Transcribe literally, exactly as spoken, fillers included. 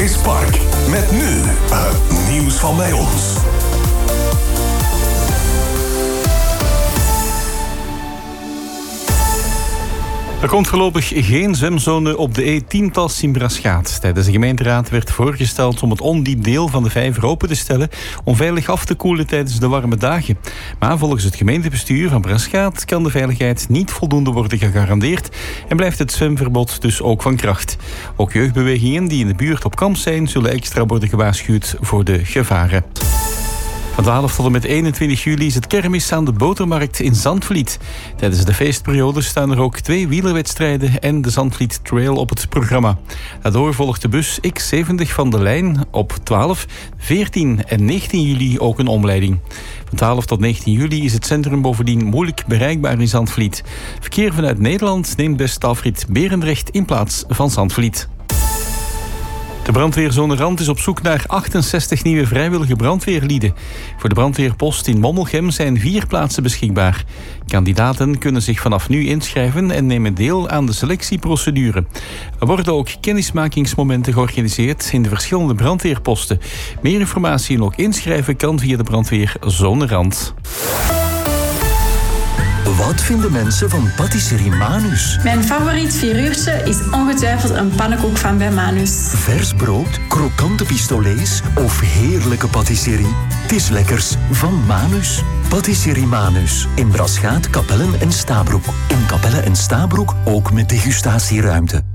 is Park. Met nu het nieuws van bij ons. Er komt voorlopig geen zwemzone op de E tien-pas in Braschaat. Tijdens de gemeenteraad werd voorgesteld om het ondiep deel van de vijver open te stellen om veilig af te koelen tijdens de warme dagen. Maar volgens het gemeentebestuur van Braschaat kan de veiligheid niet voldoende worden gegarandeerd en blijft het zwemverbod dus ook van kracht. Ook jeugdbewegingen die in de buurt op kamp zijn zullen extra worden gewaarschuwd voor de gevaren. Van twaalf tot en met eenentwintig juli is het kermis aan de Botermarkt in Zandvliet. Tijdens de feestperiode staan er ook twee wielerwedstrijden en de Zandvliet Trail op het programma. Daardoor volgt de bus X zeventig van de lijn op twaalf, veertien en negentien juli ook een omleiding. Van twaalf tot negentien juli is het centrum bovendien moeilijk bereikbaar in Zandvliet. Verkeer vanuit Nederland neemt best afrit Berendrecht in plaats van Zandvliet. De brandweerzone Rand is op zoek naar achtenzestig nieuwe vrijwillige brandweerlieden. Voor de brandweerpost in Mommelgem zijn vier plaatsen beschikbaar. Kandidaten kunnen zich vanaf nu inschrijven en nemen deel aan de selectieprocedure. Er worden ook kennismakingsmomenten georganiseerd in de verschillende brandweerposten. Meer informatie en ook inschrijven kan via de brandweerzone Rand. Wat vinden mensen van patisserie Manus? Mijn favoriet vieruurtje is ongetwijfeld een pannenkoek van bij Manus. Vers brood, krokante pistolets of heerlijke patisserie? Het is lekkers van Manus. Patisserie Manus. In Braschaat, Kapellen en Stabroek. In Kapellen en Stabroek ook met degustatieruimte.